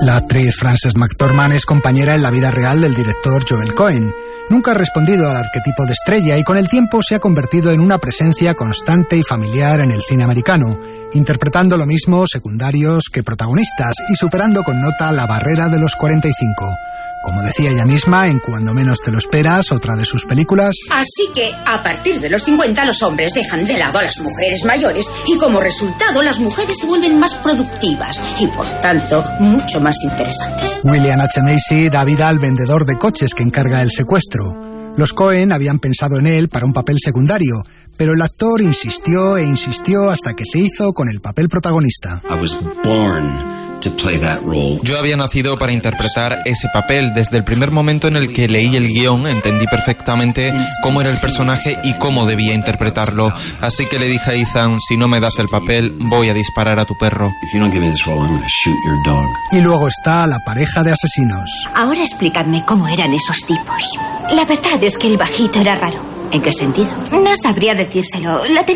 La actriz Frances McDormand es compañera en la vida real del director Joel Cohen. Nunca ha respondido al arquetipo de estrella y con el tiempo se ha convertido en una presencia constante y familiar en el cine americano, interpretando lo mismo secundarios que protagonistas y superando con nota la barrera de los 45. Como decía ella misma en Cuando menos te lo esperas, otra de sus películas. Así que, a partir de los 50, los hombres dejan de lado a las mujeres mayores y como resultado, las mujeres se vuelven más productivas y, por tanto, mucho más interesantes. William H. Macy da vida al vendedor de coches que encarga el secuestro. Los Cohen habían pensado en él para un papel secundario, pero el actor insistió e insistió hasta que se hizo con el papel protagonista. Yo había nacido para interpretar ese papel. Desde el primer momento en el que leí el guión, entendí perfectamente cómo era el personaje y cómo debía interpretarlo. Así que le dije a Ethan, si no me das el papel, voy a disparar a tu perro. Y luego está la pareja de asesinos. Ahora explicadme cómo eran esos tipos. La verdad es que el bajito era raro. ¿En qué sentido? No sabría decírselo.